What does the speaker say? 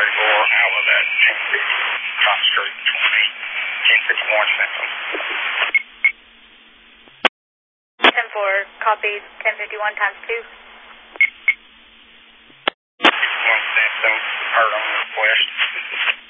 34 outlet at 1050 Cross Street 1061 Central. 10-4, copy 1051 times 2. 61 Central, heard on request.